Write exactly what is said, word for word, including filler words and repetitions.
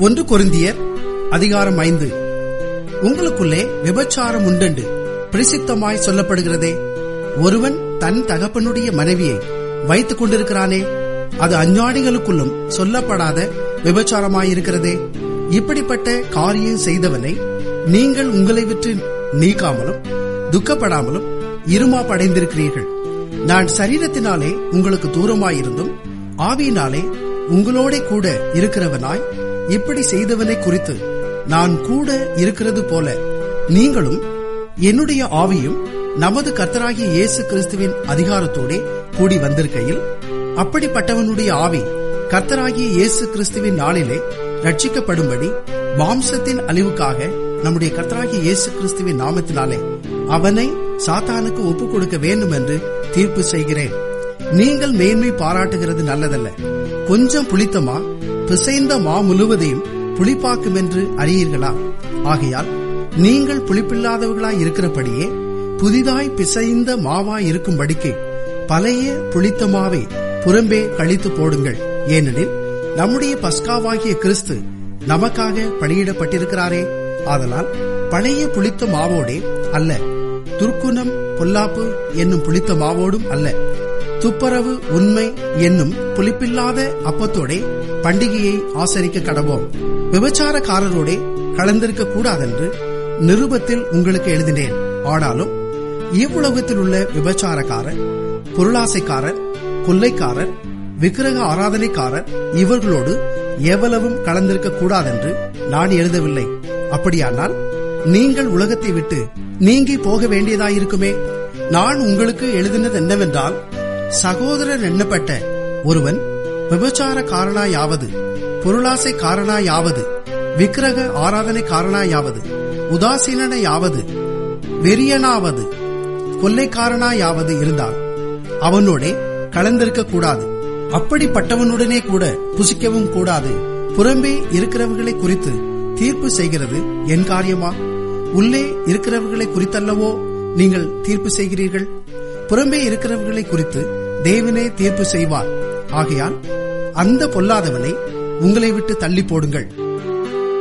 ஒன்று கொரிந்தியர் அதிகாரம் ஐந்து. உங்களுக்குள்ளே விபச்சாரம் உண்டென்று பிரசித்தமாய் சொல்லப்படுகிறதே. ஒருவன் தன் தகப்பனுடைய மனைவியை வைத்துக் கொண்டிருக்கிறானே, அது அஞ்ஞானிகளுக்குள்ளும் சொல்லப்படாத விபச்சாரமாயிருக்கிறதே. இப்படிப்பட்ட காரியம் செய்தவனை நீங்கள் உங்களை விட்டு நீக்காமலும் துக்கப்படாமலும் இருமாப்படைந்திருக்கிறீர்கள். நான் சரீரத்தினாலே உங்களுக்கு தூரமாயிருந்தும் ஆவியினாலே உங்களோட கூட இருக்கிறவனாய் இப்படி செய்தவனை குறித்து நான் கூட இருக்கிறது போல நீங்களும் என்னுடைய ஆவியும் நமது கர்த்தராகிய இயேசு கிறிஸ்துவின் அதிகாரத்தோட கூடி வந்திருக்கையில், அப்படிப்பட்டவனுடைய ஆவி கர்த்தராகிய இயேசு கிறிஸ்துவின் நாளிலே ரட்சிக்கப்படும்படி மாம்சத்தின் அழிவுக்காக நம்முடைய கர்த்தராகிய இயேசு கிறிஸ்துவின் நாமத்தினாலே அவனை சாத்தானுக்கு ஒப்புக் கொடுக்க வேண்டும் என்று தீர்ப்பு செய்கிறேன். நீங்கள் மேன்மை பாராட்டுகிறது நல்லதல்ல. கொஞ்சம் புளித்தமா பிசைந்த மா முழுவதையும் புளிப்பாக்கும் என்று அறியீர்களா? ஆகையால் நீங்கள் புளிப்பில்லாதவர்களாய் இருக்கிறபடியே புதிதாய் பிசைந்த மாவாய் இருக்கும்படிக்கு பழைய புளித்த மாவை புறம்பே கழித்து போடுங்கள். ஏனெனில் நம்முடைய பஸ்காவாகிய கிறிஸ்து நமக்காக பலியிடப்பட்டிருக்கிறாரே. ஆதலால் பழைய புளித்த மாவோடே அல்ல, துர்க்குணம் பொல்லாப்பு என்னும் புளித்த மாவோடும் அல்ல, துப்பரவு உண்மை என்னும் புளிப்பில்லாத அப்பத்தோடே பண்டிகையை ஆசரிக்க கடவோம். விபச்சாரக்காரரோடே கலந்திருக்க கூடாதென்று நிருபத்தில் உங்களுக்கு எழுதினேன். ஆனாலும் இவ்வுலகத்தில் உள்ள விபச்சாரக்காரர், பொருளாசைக்காரர், கொள்ளைக்காரர், விக்கிரக ஆராதனைக்காரர் இவர்களோடு எவ்வளவும் கலந்திருக்க கூடாதென்று நான் எழுதவில்லை. அப்படியானால் நீங்கள் உலகத்தை விட்டு நீங்கி போக வேண்டியதாயிருக்குமே. நான் உங்களுக்கு எழுதினது என்னவென்றால், சகோதரன் எண்ணப்பட்ட ஒருவன் விபச்சாரக்காரனாயாவது, பொருளாசை காரணாயாவது, விக்கிரக ஆராதனை காரணாயாவது, உதாசீனாவது, வெறியனாவது, கொள்ளைக்காரனாயாவது இருந்தால் அவனோட கலந்திருக்க கூடாது. அப்படிப்பட்டவனுடனே கூட புசிக்கவும் கூடாது. புறம்பே இருக்கிறவர்களை குறித்து தீர்ப்பு செய்கிறது என் காரியமா? உள்ளே இருக்கிறவர்களை குறித்தல்லவோ நீங்கள் தீர்ப்பு செய்கிறீர்கள். புறம்பே இருக்கிறவர்களை குறித்து தேவனே தீர்ப்பு செய்வார். ஆகையால் அந்த பொல்லாதவனை உங்களை விட்டு தள்ளி போடுங்கள்.